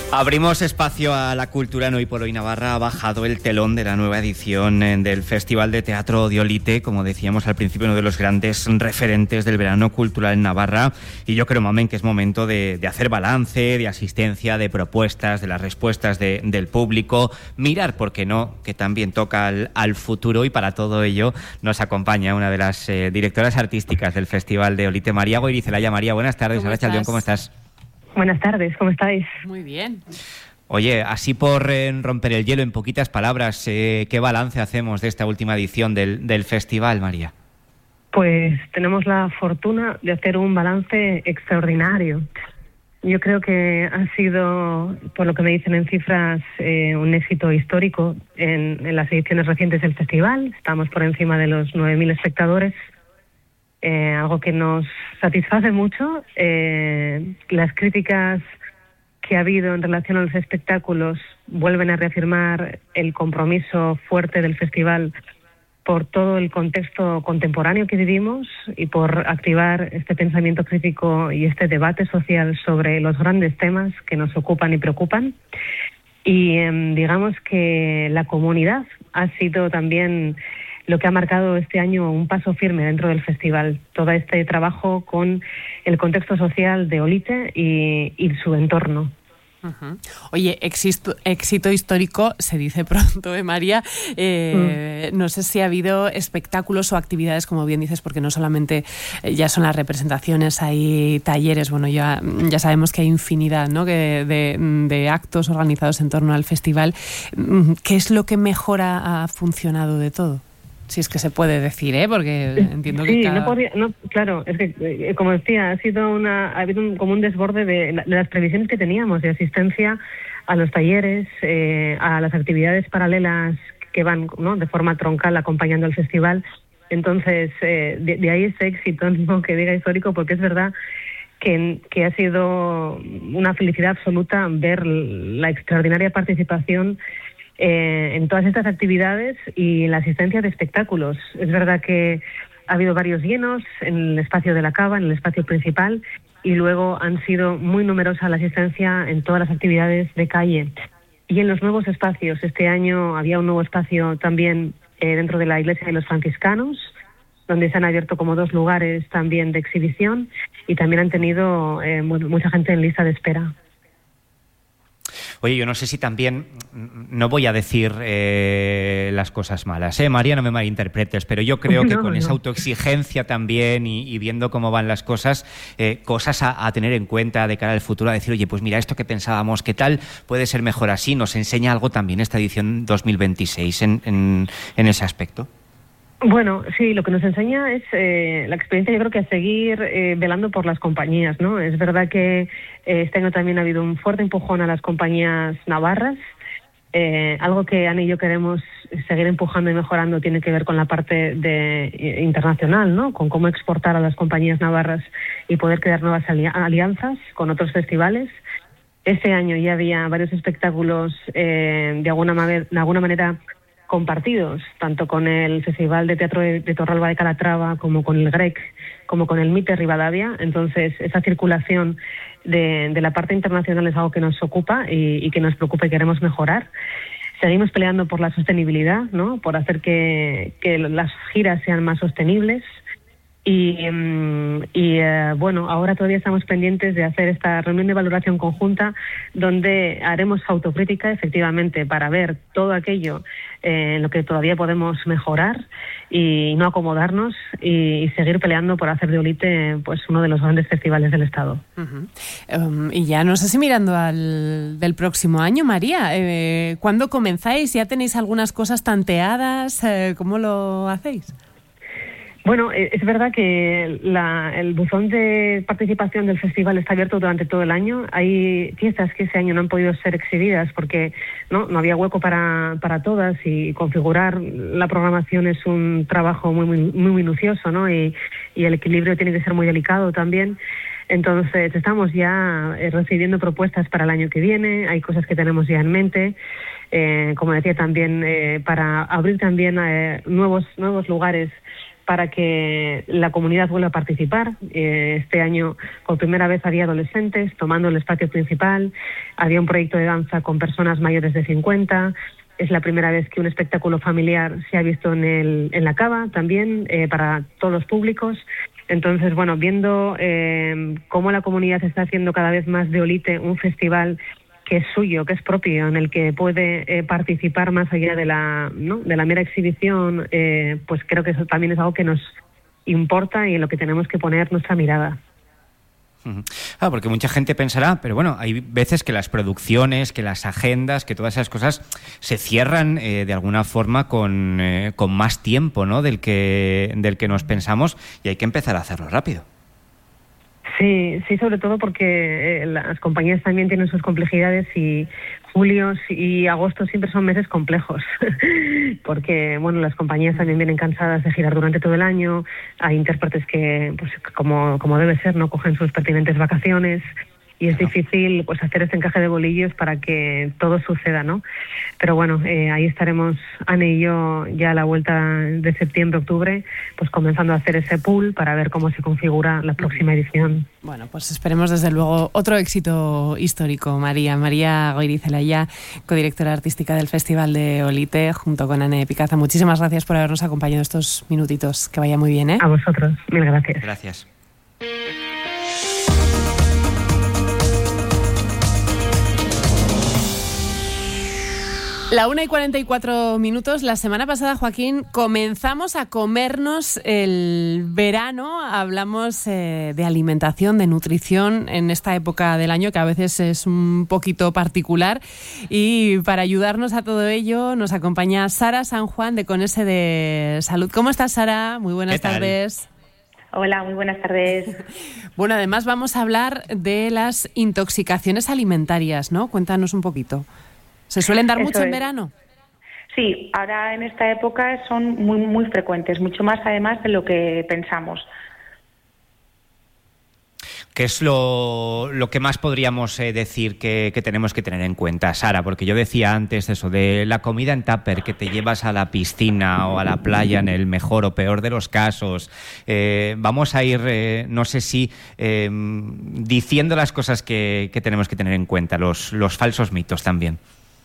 Abrimos espacio a la cultura en Hoy por Hoy Navarra. Ha bajado el telón de la nueva edición del Festival de Teatro de Olite, como decíamos al principio, uno de los grandes referentes del verano cultural en Navarra. Y yo creo, Mamen, que es momento de hacer balance, de asistencia, de propuestas, de las respuestas del público. Mirar, ¿por qué no?, que también toca al futuro. Y para todo ello nos acompaña una de las directoras artísticas del Festival de Olite, María Goirizelaya. María, buenas tardes. Arratsalde on, ¿cómo estás? Buenas tardes, ¿cómo estáis? Muy bien. Oye, así por romper el hielo, en poquitas palabras, ¿qué balance hacemos de esta última edición del festival, María? Pues tenemos la fortuna de hacer un balance extraordinario. Yo creo que ha sido, por lo que me dicen en cifras, un éxito histórico en las ediciones recientes del festival. Estamos por encima de los 9.000 espectadores. Algo que nos satisface mucho. Las críticas que ha habido en relación a los espectáculos vuelven a reafirmar el compromiso fuerte del festival por todo el contexto contemporáneo que vivimos y por activar este pensamiento crítico y este debate social sobre los grandes temas que nos ocupan y preocupan. Y digamos que la comunidad ha sido también lo que ha marcado este año un paso firme dentro del festival. Todo este trabajo con el contexto social de Olite y su entorno. Uh-huh. Oye, éxito histórico se dice pronto, María. No sé si ha habido espectáculos o actividades, como bien dices, porque no solamente ya son las representaciones, hay talleres, bueno, ya sabemos que hay infinidad, ¿no?, de actos organizados en torno al festival. ¿Qué es lo que mejor ha funcionado de todo? Si es que se puede decir, porque entiendo que claro, es que, como decía, ha habido como un desborde de las previsiones que teníamos de asistencia a los talleres, a las actividades paralelas que van, ¿no?, de forma troncal acompañando al festival. Entonces, de ahí ese éxito, ¿no?, que diga histórico, porque es verdad que ha sido una felicidad absoluta ver la extraordinaria participación en todas estas actividades y la asistencia de espectáculos. Es verdad que ha habido varios llenos en el espacio de la cava, en el espacio principal, y luego han sido muy numerosa la asistencia en todas las actividades de calle. Y en los nuevos espacios, este año había un nuevo espacio también dentro de la Iglesia de los Franciscanos, donde se han abierto como 2 lugares también de exhibición, y también han tenido mucha gente en lista de espera. Oye, yo no sé si también, no voy a decir las cosas malas, María, no me malinterpretes, pero yo creo que con esa autoexigencia también y viendo cómo van las cosas, cosas a tener en cuenta de cara al futuro, a decir, oye, pues mira, esto que pensábamos, ¿qué tal puede ser mejor así? ¿Nos enseña algo también esta edición 2026 en ese aspecto? Bueno, sí, lo que nos enseña es la experiencia, yo creo que a seguir velando por las compañías, ¿no? Es verdad que este año también ha habido un fuerte empujón a las compañías navarras. Algo que Ana y yo queremos seguir empujando y mejorando tiene que ver con la parte internacional, ¿no?, con cómo exportar a las compañías navarras y poder crear nuevas alianzas con otros festivales. Este año ya había varios espectáculos de alguna manera compartidos, tanto con el Festival de Teatro de Torralba de Calatrava como con el GREC, como con el MITE Rivadavia. Entonces, esa circulación de la parte internacional es algo que nos ocupa y que nos preocupa y queremos mejorar. Seguimos peleando por la sostenibilidad, ¿no?, por hacer que las giras sean más sostenibles. Bueno, ahora todavía estamos pendientes de hacer esta reunión de valoración conjunta donde haremos autocrítica, efectivamente, para ver todo aquello en lo que todavía podemos mejorar y no acomodarnos y seguir peleando por hacer de Olite pues uno de los grandes festivales del Estado. Uh-huh. Y ya no sé si mirando del próximo año, María, ¿cuándo comenzáis? ¿Ya tenéis algunas cosas tanteadas? ¿Cómo lo hacéis? Bueno, es verdad que el buzón de participación del festival está abierto durante todo el año. Hay fiestas que ese año no han podido ser exhibidas porque no había hueco para todas, y configurar la programación es un trabajo muy minucioso, ¿no? Y el equilibrio tiene que ser muy delicado también. Entonces estamos ya recibiendo propuestas para el año que viene. Hay cosas que tenemos ya en mente. Como decía también, para abrir también nuevos lugares para que la comunidad vuelva a participar. Este año, por primera vez, había adolescentes tomando el espacio principal, había un proyecto de danza con personas mayores de 50. Es la primera vez que un espectáculo familiar se ha visto en la Cava también, para todos los públicos. Entonces, bueno, viendo cómo la comunidad está haciendo cada vez más de Olite un festival que es suyo, que es propio, en el que puede participar más allá de la mera exhibición, pues creo que eso también es algo que nos importa y en lo que tenemos que poner nuestra mirada. Porque mucha gente pensará, pero bueno, hay veces que las producciones, que las agendas, que todas esas cosas se cierran de alguna forma con más tiempo, ¿no?, del que nos pensamos, y hay que empezar a hacerlo rápido. Sí, sobre todo porque las compañías también tienen sus complejidades y julio y agosto siempre son meses complejos porque, bueno, las compañías también vienen cansadas de girar durante todo el año. Hay intérpretes que, pues como debe ser, no cogen sus pertinentes vacaciones y es difícil pues hacer este encaje de bolillos para que todo suceda, ¿no? Pero bueno, ahí estaremos Anne y yo ya a la vuelta de septiembre, octubre, pues comenzando a hacer ese pool para ver cómo se configura la próxima edición. Bueno, pues esperemos desde luego otro éxito histórico, María Goirizelaya, codirectora artística del Festival de Olite, junto con Anne Picaza. Muchísimas gracias por habernos acompañado estos minutitos. Que vaya muy bien, ¿eh? A vosotros, mil gracias. Gracias. La 1:44. La semana pasada, Joaquín, comenzamos a comernos el verano. Hablamos de alimentación, de nutrición en esta época del año que a veces es un poquito particular. Y para ayudarnos a todo ello nos acompaña Sara San Juan de Conese de Salud. ¿Cómo estás, Sara? Muy buenas tardes. Hola, muy buenas tardes. Bueno, además vamos a hablar de las intoxicaciones alimentarias, ¿no? Cuéntanos un poquito. ¿Se suelen dar mucho en verano? Sí, ahora en esta época son muy, muy frecuentes, mucho más además de lo que pensamos. ¿Qué es lo que más podríamos decir que tenemos que tener en cuenta, Sara? Porque yo decía antes eso de la comida en tupper que te llevas a la piscina o a la playa en el mejor o peor de los casos. Vamos a ir, no sé si, diciendo las cosas que tenemos que tener en cuenta, los falsos mitos también.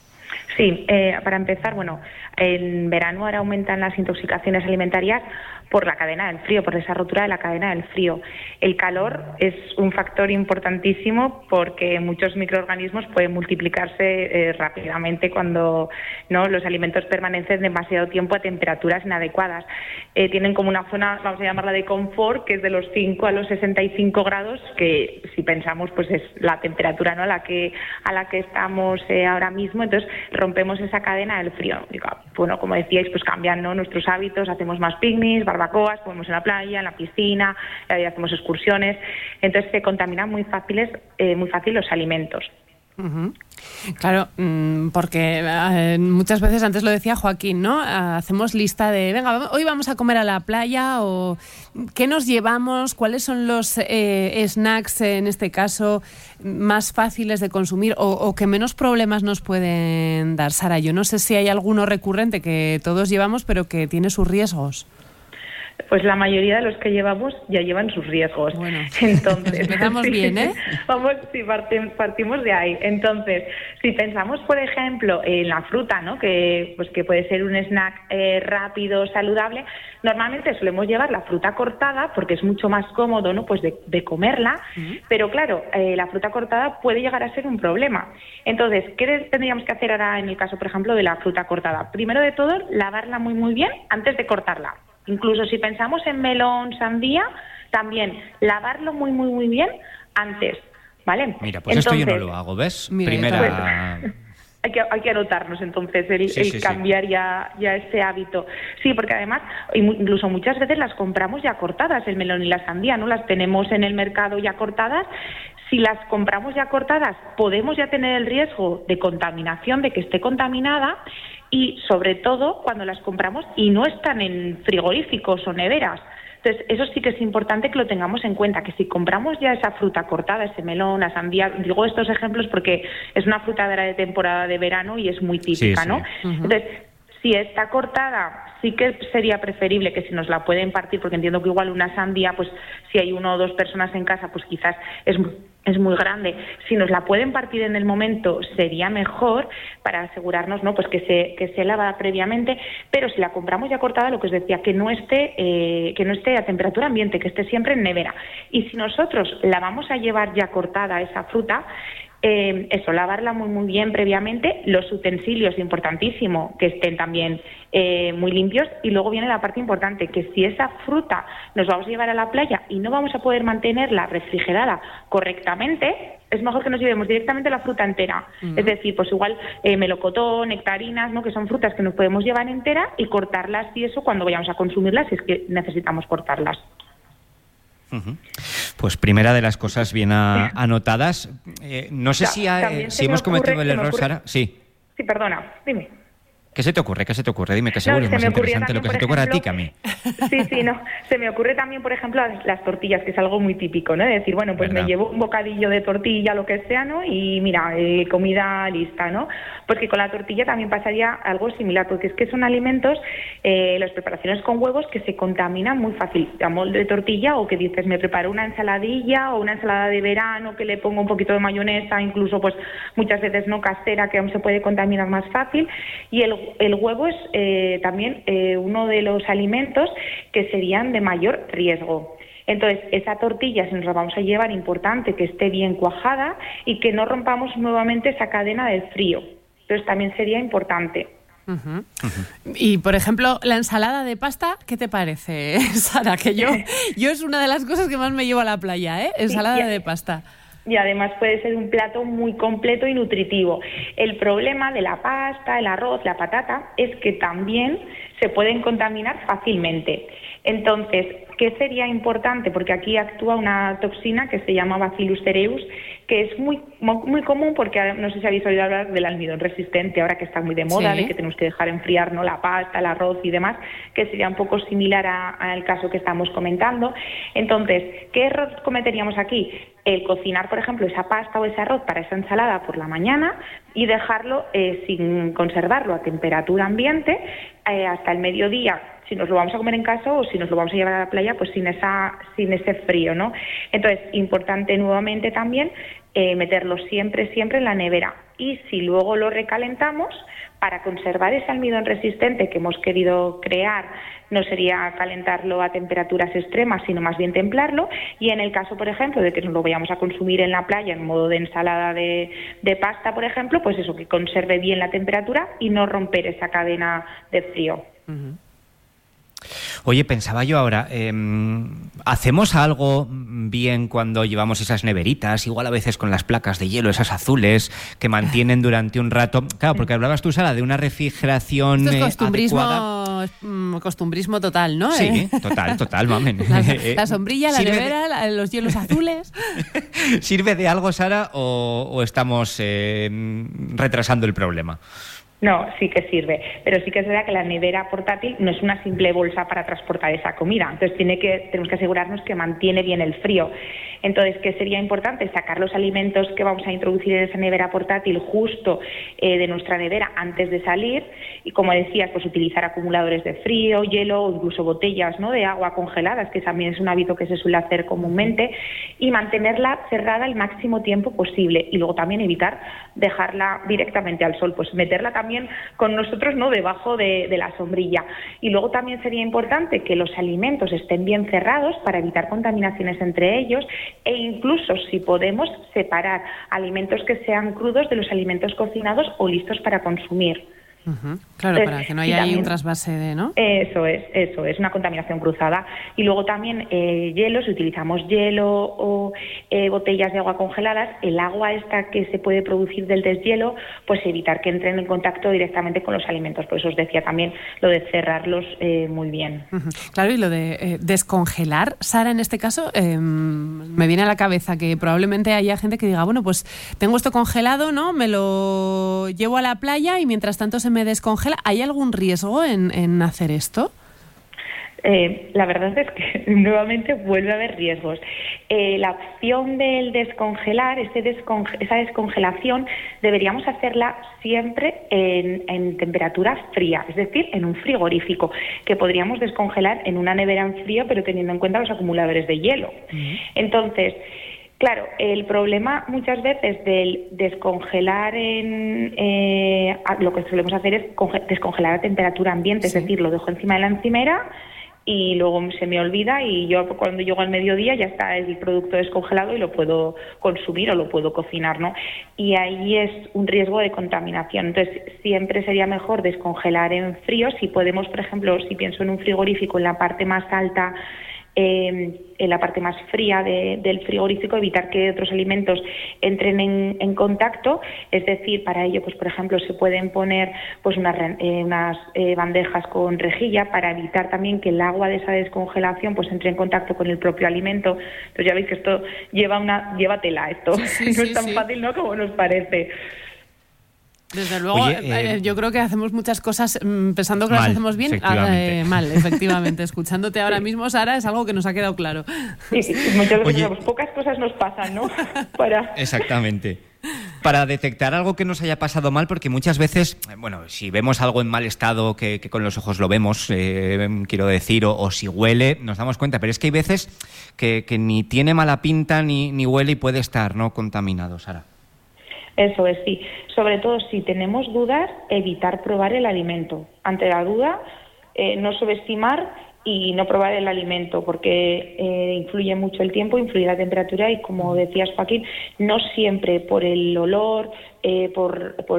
Sí, para empezar, bueno, en verano ahora aumentan las intoxicaciones alimentarias por la cadena del frío, por esa rotura de la cadena del frío. El calor es un factor importantísimo porque muchos microorganismos pueden multiplicarse rápidamente cuando los alimentos permanecen demasiado tiempo a temperaturas inadecuadas. Tienen como una zona, vamos a llamarla de confort, que es de los 5 a los 65 grados, que si pensamos pues es la temperatura, ¿no?, a la que estamos ahora mismo. Entonces rompemos esa cadena del frío. Bueno, como decíais, pues cambian, ¿no?, nuestros hábitos, hacemos más picnics, barbacoas, podemos en la playa, en la piscina, hacemos excursiones. Entonces se contaminan muy fácil los alimentos. Uh-huh. Claro, porque muchas veces, antes lo decía Joaquín, ¿no? Hacemos lista de, venga, hoy vamos a comer a la playa, o qué nos llevamos, cuáles son los snacks, en este caso, más fáciles de consumir o que menos problemas nos pueden dar. Sara, yo no sé si hay alguno recurrente que todos llevamos, pero que tiene sus riesgos. Pues la mayoría de los que llevamos ya llevan sus riesgos. Bueno, entonces empezamos bien, ¿eh? Partimos de ahí. Entonces, si pensamos, por ejemplo, en la fruta, ¿no?, que puede ser un snack rápido, saludable, normalmente solemos llevar la fruta cortada porque es mucho más cómodo, ¿no?, pues de comerla. Uh-huh. Pero claro, la fruta cortada puede llegar a ser un problema. Entonces, ¿qué tendríamos que hacer ahora en el caso, por ejemplo, de la fruta cortada? Primero de todo, lavarla muy, muy bien antes de cortarla. Incluso si pensamos en melón, sandía, también lavarlo muy, muy, muy bien antes, ¿vale? Mira, pues entonces, esto yo no lo hago, ¿ves? Mira, primera... Hay que anotarnos entonces el cambiar ya ese hábito. Sí, porque además, incluso muchas veces las compramos ya cortadas, el melón y la sandía, ¿no? Las tenemos en el mercado ya cortadas. Si las compramos ya cortadas, podemos ya tener el riesgo de contaminación, de que esté contaminada, y sobre todo cuando las compramos y no están en frigoríficos o neveras. Entonces, eso sí que es importante que lo tengamos en cuenta, que si compramos ya esa fruta cortada, ese melón, la sandía, digo estos ejemplos porque es una fruta de temporada de verano y es muy típica, ¿no? Uh-huh. Entonces, Si está cortada, sí que sería preferible que si nos la pueden partir, porque entiendo que igual una sandía, pues si hay 1 o 2 personas en casa, pues quizás es muy grande. Si nos la pueden partir en el momento, sería mejor para asegurarnos, ¿no?, pues que se lava previamente. Pero si la compramos ya cortada, lo que os decía, que no esté a temperatura ambiente, que esté siempre en nevera. Y si nosotros la vamos a llevar ya cortada, esa fruta, lavarla muy muy bien previamente, los utensilios, importantísimo, que estén también muy limpios. Y luego viene la parte importante, que si esa fruta nos vamos a llevar a la playa y no vamos a poder mantenerla refrigerada correctamente, es mejor que nos llevemos directamente la fruta entera. Es decir, pues igual melocotón, nectarinas, ¿no?, que son frutas que nos podemos llevar entera y cortarlas, y eso cuando vayamos a consumirlas, si es que necesitamos cortarlas. Pues primera de las cosas bien anotadas. No sé si hemos cometido el error, Sara. Sí, perdona, dime. ¿Qué se te ocurre? Dime, que seguro es más interesante lo que se te ocurre a ti que a mí. Se me ocurre también, por ejemplo, las tortillas, que es algo muy típico, ¿no? De decir, bueno, pues me llevo un bocadillo de tortilla, lo que sea, ¿no? Y mira, comida lista, ¿no? Pues que con la tortilla también pasaría algo similar, porque es que son alimentos, las preparaciones con huevos, que se contaminan muy fácil. A molde de tortilla, o que dices, me preparo una ensaladilla o una ensalada de verano que le pongo un poquito de mayonesa, incluso pues muchas veces no casera, que aún se puede contaminar más fácil. Y el huevo es también uno de los alimentos que serían de mayor riesgo. Entonces, esa tortilla, si nos la vamos a llevar, importante que esté bien cuajada y que no rompamos nuevamente esa cadena del frío. Entonces, también sería importante. Y, por ejemplo, la ensalada de pasta, ¿qué te parece, Sara? Que yo es una de las cosas que más me llevo a la playa, ensalada de pasta. Y además puede ser un plato muy completo y nutritivo. El problema de la pasta, el arroz, la patata, es que también se pueden contaminar fácilmente. Entonces, ¿qué sería importante? Porque aquí actúa una toxina que se llama Bacillus cereus, que es muy común, porque no sé si habéis oído hablar del almidón resistente, ahora que está muy de moda, de que tenemos que dejar enfriar, ¿no?, la pasta, el arroz y demás, que sería un poco similar al caso que estamos comentando. Entonces, ¿qué error cometeríamos aquí? El cocinar, por ejemplo, esa pasta o ese arroz para esa ensalada por la mañana y dejarlo sin conservarlo a temperatura ambiente hasta el mediodía, si nos lo vamos a comer en casa o si nos lo vamos a llevar a la playa, pues sin ese frío, ¿no? Entonces, importante nuevamente también meterlo siempre en la nevera. Y si luego lo recalentamos, para conservar ese almidón resistente que hemos querido crear, no sería calentarlo a temperaturas extremas, sino más bien templarlo. Y en el caso, por ejemplo, de que nos lo vayamos a consumir en la playa en modo de ensalada de pasta, por ejemplo, pues eso, que conserve bien la temperatura y no romper esa cadena de frío. Oye, pensaba yo ahora, ¿hacemos algo bien cuando llevamos esas neveritas, igual a veces con las placas de hielo, esas azules, que mantienen durante un rato? Claro, porque hablabas tú, Sara, de una refrigeración adecuada. Costumbrismo total, ¿no? Sí, total, mamen. La sombrilla, la nevera, los hielos azules. ¿Sirve de algo, Sara, o estamos retrasando el problema? No, sí que sirve, pero sí que es verdad que la nevera portátil no es una simple bolsa para transportar esa comida, entonces tenemos que asegurarnos que mantiene bien el frío. Entonces, ¿qué sería importante? Sacar los alimentos que vamos a introducir en esa nevera portátil justo de nuestra nevera antes de salir, y como decías, pues utilizar acumuladores de frío, hielo o incluso botellas, ¿no?, de agua congeladas, que también es un hábito que se suele hacer comúnmente, y mantenerla cerrada el máximo tiempo posible. Y luego también evitar dejarla directamente al sol, pues meterla también con nosotros, ¿no?, debajo de la sombrilla. Y luego también sería importante que los alimentos estén bien cerrados para evitar contaminaciones entre ellos, e incluso, si podemos, separar alimentos que sean crudos de los alimentos cocinados o listos para consumir. Claro, para que no haya ahí un trasvase de, ¿no? Eso es una contaminación cruzada. Y luego también hielo, si utilizamos hielo o botellas de agua congeladas, el agua esta que se puede producir del deshielo, pues evitar que entren en contacto directamente con los alimentos. Por eso os decía también lo de cerrarlos muy bien. Claro, y lo de descongelar, Sara, en este caso, me viene a la cabeza que probablemente haya gente que diga, bueno, pues tengo esto congelado, ¿no? Me lo llevo a la playa y mientras tanto se me descongela. ¿Hay algún riesgo en hacer esto? La verdad es que nuevamente vuelve a haber riesgos. La opción del descongelar, esa descongelación, deberíamos hacerla siempre en temperatura fría, es decir, en un frigorífico, que podríamos descongelar en una nevera en frío, pero teniendo en cuenta los acumuladores de hielo. Entonces, claro, el problema muchas veces del descongelar lo que solemos hacer es descongelar a temperatura ambiente, es decir, lo dejo encima de la encimera y luego se me olvida y yo cuando llego al mediodía ya está el producto descongelado y lo puedo consumir o lo puedo cocinar, ¿no? Y ahí es un riesgo de contaminación. Entonces, siempre sería mejor descongelar en frío. Si podemos, por ejemplo, si pienso en un frigorífico en la parte más alta, en la parte más fría del frigorífico, evitar que otros alimentos entren en contacto, es decir, para ello, pues por ejemplo, se pueden poner pues unas bandejas con rejilla para evitar también que el agua de esa descongelación pues entre en contacto con el propio alimento. Entonces ya veis que esto lleva tela, esto no es tan fácil, ¿no?, como nos parece. Desde luego, yo creo que hacemos muchas cosas pensando que las hacemos bien, mal, efectivamente. Escuchándote ahora mismo, Sara, es algo que nos ha quedado claro. Sí, muchas veces pocas cosas nos pasan, ¿no? Exactamente. Para detectar algo que nos haya pasado mal, porque muchas veces, bueno, si vemos algo en mal estado que con los ojos lo vemos, quiero decir, o si huele, nos damos cuenta, pero es que hay veces que ni tiene mala pinta ni huele y puede estar, ¿no?, contaminado, Sara. Eso es, sí. Sobre todo si tenemos dudas, evitar probar el alimento. Ante la duda, no subestimar y no probar el alimento, porque influye mucho el tiempo, influye la temperatura y, como decías, Joaquín, no siempre por el olor, por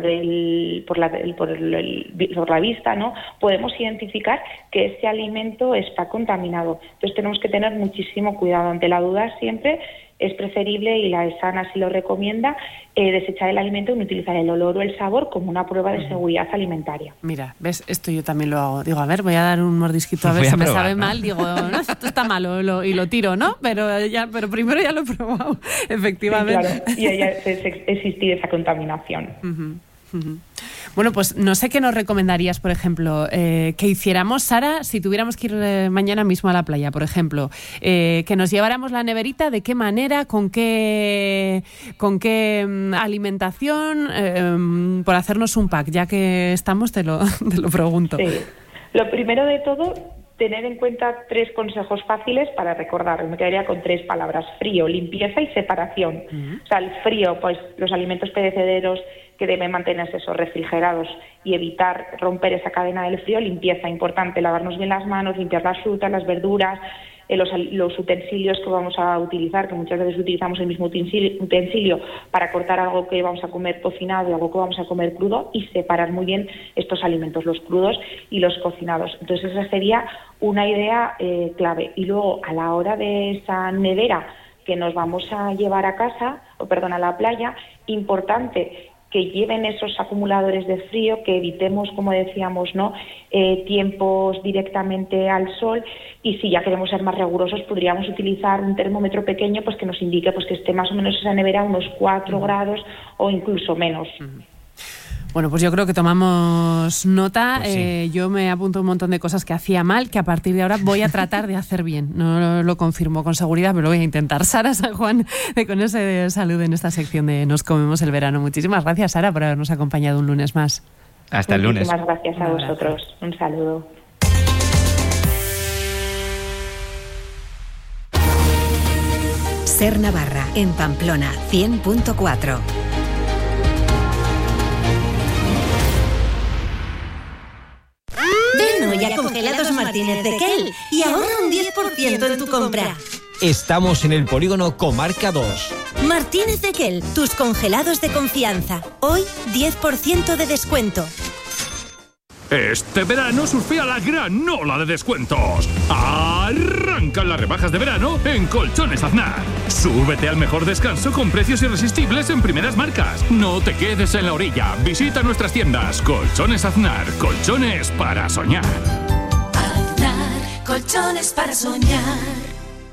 la vista, ¿no?, podemos identificar que ese alimento está contaminado. Entonces tenemos que tener muchísimo cuidado. Ante la duda siempre es preferible, y la ESAN así lo recomienda, desechar el alimento y utilizar el olor o el sabor como una prueba de seguridad alimentaria. Mira, ¿ves? Esto yo también lo hago. Digo, a ver, voy a dar un mordisquito a ver si me sabe mal. Digo, no, esto está malo y lo tiro, ¿no? Pero primero ya lo he probado, efectivamente. Sí, claro, y ahí existir esa contaminación. Bueno, pues no sé qué nos recomendarías, por ejemplo, que hiciéramos, Sara, si tuviéramos que ir mañana mismo a la playa, por ejemplo, que nos lleváramos la neverita, de qué manera, con qué alimentación, por hacernos un pack, ya que estamos, te lo pregunto. Sí. Lo primero de todo, tener en cuenta 3 consejos fáciles para recordar. Me quedaría con 3 palabras: frío, limpieza y separación. O sea, el frío, pues los alimentos perecederos que deben mantenerse refrigerados y evitar romper esa cadena del frío. Limpieza, importante, lavarnos bien las manos, limpiar las frutas, las verduras, los utensilios que vamos a utilizar, que muchas veces utilizamos el mismo utensilio para cortar algo que vamos a comer cocinado y algo que vamos a comer crudo, y separar muy bien estos alimentos, los crudos y los cocinados. Entonces esa sería una idea clave. Y luego, a la hora de esa nevera que nos vamos a llevar a casa, a la playa, importante que lleven esos acumuladores de frío, que evitemos, como decíamos, ¿no?, tiempos directamente al sol, y si ya queremos ser más rigurosos podríamos utilizar un termómetro pequeño pues que nos indique pues que esté más o menos esa nevera a unos 4 grados o incluso menos. Bueno, pues yo creo que tomamos nota. Pues sí. Yo me apunto un montón de cosas que hacía mal, que a partir de ahora voy a tratar de hacer bien. No lo confirmo con seguridad, pero lo voy a intentar. Sara San Juan, de Con ese salud en esta sección de Nos comemos el verano. Muchísimas gracias, Sara, por habernos acompañado un lunes más. Hasta el lunes. Muchísimas gracias a vosotros. Un saludo. Ser Navarra, en Pamplona, 100.4. Ya congelados Martínez de Kell y ahorra un 10% en tu compra. Estamos en el polígono Comarca 2. Martínez de Kell, tus congelados de confianza. Hoy 10% de descuento. Este verano surfea la gran ola de descuentos. Arrancan las rebajas de verano en Colchones Aznar. Súbete al mejor descanso con precios irresistibles en primeras marcas. No te quedes en la orilla. Visita nuestras tiendas. Colchones Aznar. Colchones para soñar. Aznar. Colchones para soñar.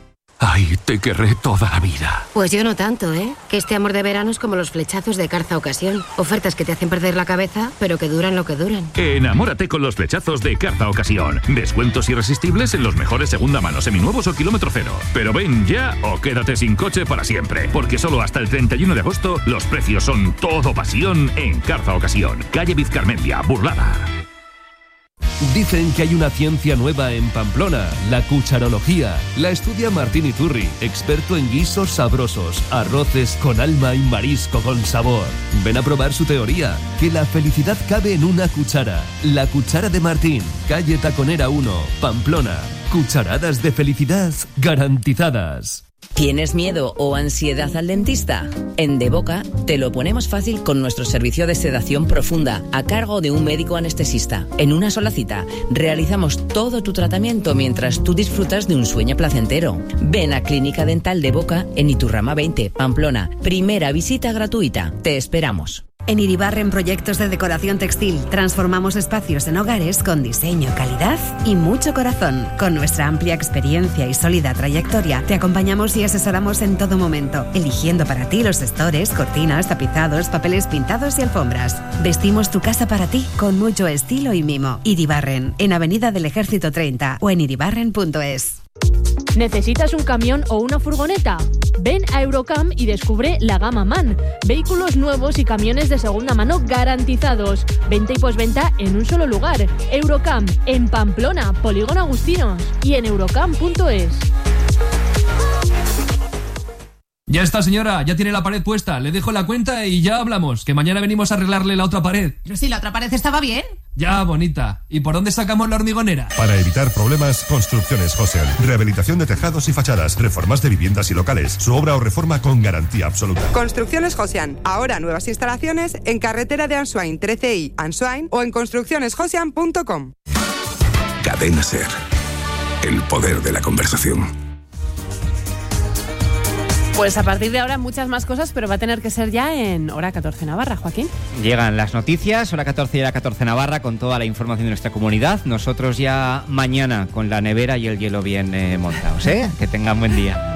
Ay, te querré toda la vida. Pues yo no tanto, ¿eh? Que este amor de verano es como los flechazos de Carza Ocasión. Ofertas que te hacen perder la cabeza, pero que duran lo que duran. Enamórate con los flechazos de Carza Ocasión. Descuentos irresistibles en los mejores segunda mano, seminuevos o kilómetro cero. Pero ven ya o quédate sin coche para siempre. Porque solo hasta el 31 de agosto los precios son todo pasión en Carza Ocasión. Calle Vizcarmendia, Burlada. Dicen que hay una ciencia nueva en Pamplona, la cucharología. La estudia Martín Iturri, experto en guisos sabrosos, arroces con alma y marisco con sabor. Ven a probar su teoría, que la felicidad cabe en una cuchara. La cuchara de Martín, calle Taconera 1, Pamplona. Cucharadas de felicidad garantizadas. ¿Tienes miedo o ansiedad al dentista? En De Boca te lo ponemos fácil con nuestro servicio de sedación profunda a cargo de un médico anestesista. En una sola cita realizamos todo tu tratamiento mientras tú disfrutas de un sueño placentero. Ven a Clínica Dental de Boca en Iturrama 20, Pamplona. Primera visita gratuita. Te esperamos. En Iribarren Proyectos de Decoración Textil transformamos espacios en hogares con diseño, calidad y mucho corazón. Con nuestra amplia experiencia y sólida trayectoria te acompañamos y asesoramos en todo momento, eligiendo para ti los estores, cortinas, tapizados, papeles pintados y alfombras. Vestimos tu casa para ti con mucho estilo y mimo. Iribarren, en Avenida del Ejército 30 o en iribarren.es. ¿Necesitas un camión o una furgoneta? Ven a Eurocam y descubre la gama MAN. Vehículos nuevos y camiones de segunda mano garantizados. Venta y posventa en un solo lugar. Eurocam, en Pamplona, Polígono Agustinos y en eurocam.es. Ya está, señora, ya tiene la pared puesta. Le dejo la cuenta y ya hablamos, que mañana venimos a arreglarle la otra pared. Pero si la otra pared estaba bien. Ya, bonita. ¿Y por dónde sacamos la hormigonera? Para evitar problemas, Construcciones Josian. Rehabilitación de tejados y fachadas, reformas de viviendas y locales. Su obra o reforma con garantía absoluta. Construcciones Josian. Ahora nuevas instalaciones en carretera de Answain 13i, Answain o en construccionesjosian.com. Cadena SER. El poder de la conversación. Pues a partir de ahora muchas más cosas, pero va a tener que ser ya en Hora 14 Navarra, Joaquín. Llegan las noticias, Hora 14 y Hora 14 Navarra, con toda la información de nuestra comunidad. Nosotros ya mañana con la nevera y el hielo bien montados, ¿eh? Que tengan buen día.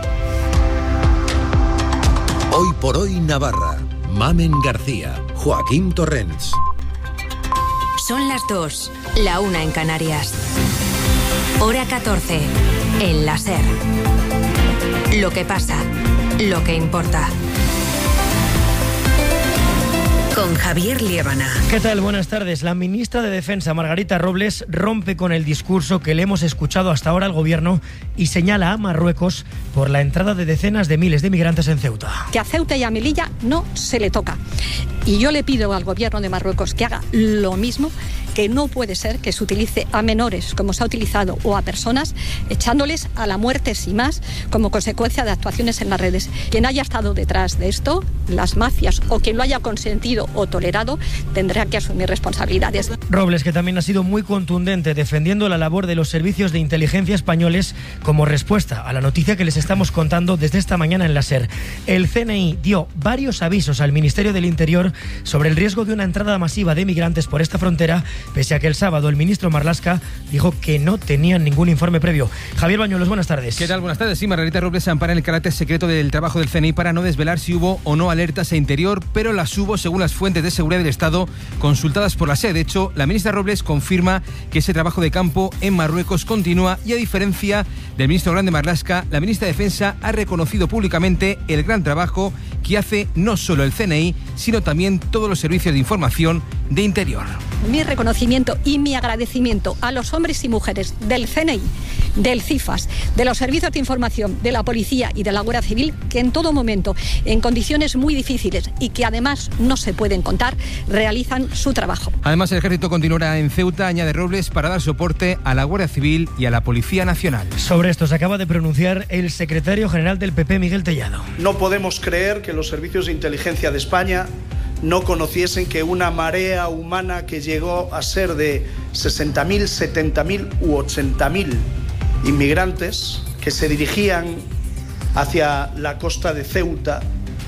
Hoy por hoy Navarra. Mamen García, Joaquín Torrents. Son las 2, la 1 en Canarias. Hora 14, en la SER. Lo que pasa, lo que importa. Con Javier Liébana. ¿Qué tal? Buenas tardes. La ministra de Defensa, Margarita Robles, rompe con el discurso que le hemos escuchado hasta ahora al gobierno y señala a Marruecos por la entrada de decenas de miles de migrantes en Ceuta. Que a Ceuta y a Melilla no se le toca. Y yo le pido al gobierno de Marruecos que haga lo mismo, que no puede ser que se utilice a menores como se ha utilizado o a personas echándoles a la muerte sin más como consecuencia de actuaciones en las redes. Quien haya estado detrás de esto, las mafias o quien lo haya consentido o tolerado, tendrá que asumir responsabilidades. Robles, que también ha sido muy contundente defendiendo la labor de los servicios de inteligencia españoles como respuesta a la noticia que les estamos contando desde esta mañana en la SER. El CNI dio varios avisos al Ministerio del Interior sobre el riesgo de una entrada masiva de migrantes por esta frontera, pese a que el sábado el ministro Marlaska dijo que no tenían ningún informe previo. Javier Bañuelos, buenas tardes. ¿Qué tal? Buenas tardes. Sí, Margarita Robles se ampara en el carácter secreto del trabajo del CNI para no desvelar si hubo o no alertas a Interior, pero las hubo según las fuentes de seguridad del Estado consultadas por la SER. De hecho, la ministra Robles confirma que ese trabajo de campo en Marruecos continúa y, a diferencia del ministro Grande Marlaska, la ministra de Defensa ha reconocido públicamente el gran trabajo que hace no solo el CNI, sino también todos los servicios de información de Interior. Mi reconocimiento y mi agradecimiento a los hombres y mujeres del CNI, del CIFAS, de los servicios de información, de la policía y de la Guardia Civil, que en todo momento, en condiciones muy difíciles y que además no se pueden contar, realizan su trabajo. Además, el ejército continuará en Ceuta, añade Robles, para dar soporte a la Guardia Civil y a la Policía Nacional. Sobre esto se acaba de pronunciar el secretario general del PP, Miguel Tellado. No podemos creer que los servicios de inteligencia de España no conociesen que una marea humana que llegó a ser de 60.000, 70.000 u 80.000 inmigrantes que se dirigían hacia la costa de Ceuta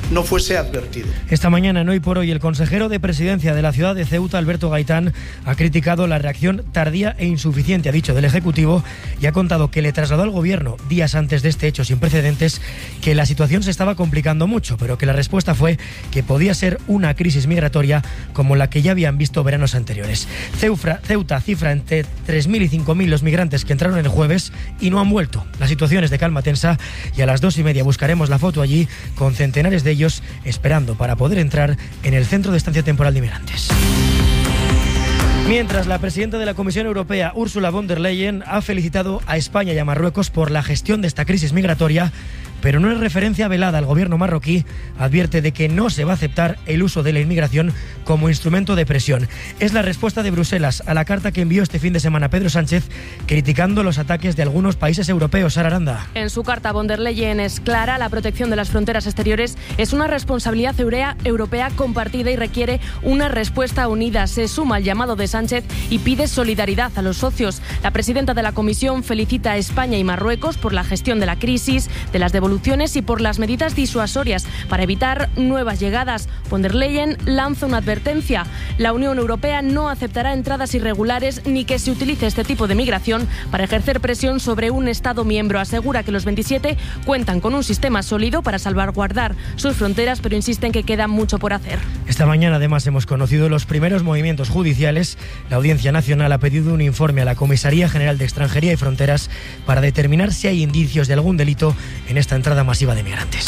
no fuese advertido. Esta mañana en Hoy por Hoy, el consejero de Presidencia de la ciudad de Ceuta, Alberto Gaitán, ha criticado la reacción tardía e insuficiente, ha dicho, del Ejecutivo, y ha contado que le trasladó al Gobierno, días antes de este hecho sin precedentes, que la situación se estaba complicando mucho, pero que la respuesta fue que podía ser una crisis migratoria como la que ya habían visto veranos anteriores. Ceuta cifra entre 3.000 y 5.000 los migrantes que entraron el jueves y no han vuelto. La situación es de calma tensa y a las 2:30 buscaremos la foto allí con centenares de ellos esperando para poder entrar en el Centro de Estancia Temporal de Inmigrantes. Mientras, la presidenta de la Comisión Europea, Ursula von der Leyen, ha felicitado a España y a Marruecos por la gestión de esta crisis migratoria, pero no es referencia velada al gobierno marroquí, advierte de que no se va a aceptar el uso de la inmigración como instrumento de presión. Es la respuesta de Bruselas a la carta que envió este fin de semana Pedro Sánchez criticando los ataques de algunos países europeos. Sara Aranda. En su carta, von der Leyen es clara: la protección de las fronteras exteriores es una responsabilidad europea compartida y requiere una respuesta unida. Se suma al llamado de Sánchez y pide solidaridad a los socios. La presidenta de la Comisión felicita a España y Marruecos por la gestión de la crisis, de las devoluciones y por las medidas disuasorias para evitar nuevas llegadas. Von der Leyen lanza una advertencia: la Unión Europea no aceptará entradas irregulares ni que se utilice este tipo de migración para ejercer presión sobre un Estado miembro. Asegura que los 27 cuentan con un sistema sólido para salvaguardar sus fronteras, pero insiste en que queda mucho por hacer. Esta mañana además hemos conocido los primeros movimientos judiciales. La Audiencia Nacional ha pedido un informe a la Comisaría General de Extranjería y Fronteras para determinar si hay indicios de algún delito en esta entrada masiva de migrantes.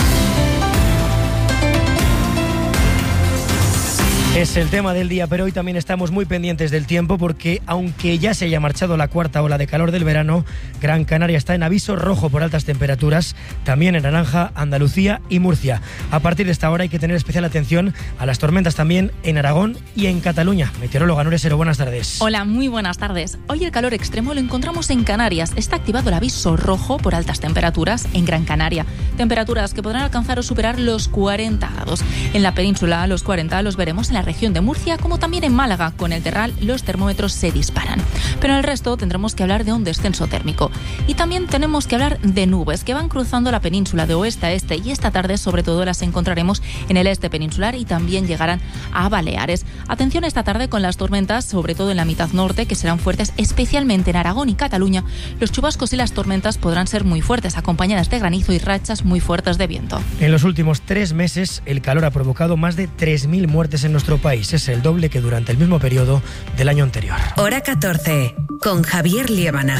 Es el tema del día, pero hoy también estamos muy pendientes del tiempo porque, aunque ya se haya marchado la cuarta ola de calor del verano, Gran Canaria está en aviso rojo por altas temperaturas, también en naranja Andalucía y Murcia. A partir de esta hora hay que tener especial atención a las tormentas también en Aragón y en Cataluña. Meteoróloga Nuria Sero, buenas tardes. Hola, muy buenas tardes. Hoy el calor extremo lo encontramos en Canarias. Está activado el aviso rojo por altas temperaturas en Gran Canaria. Temperaturas que podrán alcanzar o superar los 40 grados. En la península, los 40 los veremos en la región de Murcia, como también en Málaga. Con el Terral los termómetros se disparan. Pero en el resto tendremos que hablar de un descenso térmico. Y también tenemos que hablar de nubes que van cruzando la península de oeste a este, y esta tarde sobre todo las encontraremos en el este peninsular y también llegarán a Baleares. Atención esta tarde con las tormentas, sobre todo en la mitad norte, que serán fuertes, especialmente en Aragón y Cataluña. Los chubascos y las tormentas podrán ser muy fuertes, acompañadas de granizo y rachas muy fuertes de viento. En los últimos 3 meses, el calor ha provocado más de 3.000 muertes en nuestro país. Es el doble que durante el mismo periodo del año anterior. Hora 14, con Javier Liébana.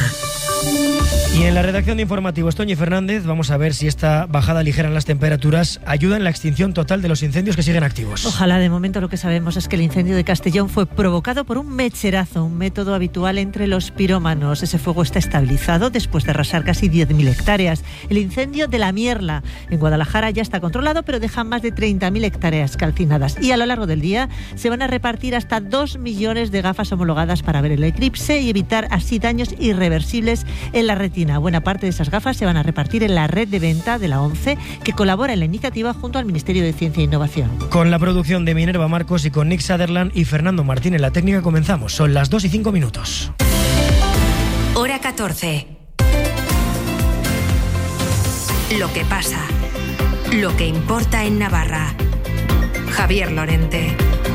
Y en la redacción de informativos, Toñi Fernández, vamos a ver si esta bajada ligera en las temperaturas ayuda en la extinción total de los incendios que siguen activos. Ojalá. De momento lo que sabemos es que el incendio de Castellón fue provocado por un mecherazo, un método habitual entre los pirómanos. Ese fuego está estabilizado después de arrasar casi 10.000 hectáreas. El incendio de La Mierla en Guadalajara ya está controlado, pero deja más de 30.000 hectáreas calcinadas. Y a lo largo del día se van a repartir hasta 2 millones de gafas homologadas para ver el eclipse y evitar así daños irreversibles en la retina. Buena parte de esas gafas se van a repartir en la red de venta de la ONCE, que colabora en la iniciativa junto al Ministerio de Ciencia e Innovación. Con la producción de Minerva Marcos y con Nick Sutherland y Fernando Martín en la técnica comenzamos. Son las 2:05. Hora 14. Lo que pasa. Lo que importa en Navarra. Javier Lorente.